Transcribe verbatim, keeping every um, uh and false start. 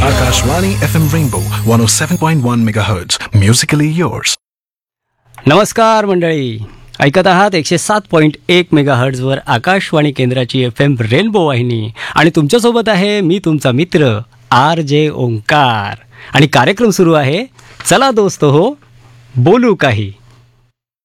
Akashvani F M Rainbow one oh seven point one megahertz. Musically yours. नमस्कार मंडळी, ऐकत आहात एकशे सात पॉईंट एक मेगा हर्ट्झवर आकाशवाणी केंद्राची एफ एम रेनबो वाहिनी आणि तुमच्यासोबत आहे मी तुमचा मित्र आर जे ओंकार. आणि कार्यक्रम सुरू आहे चला दोस्त हो बोलू काही.